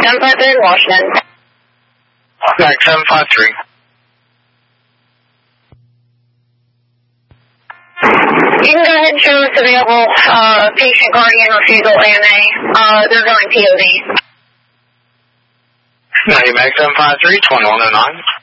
753 Washington. Mag 753. You can go ahead and show us available patient guardian refusal AMA. They're going POD. Mag 753, 2109.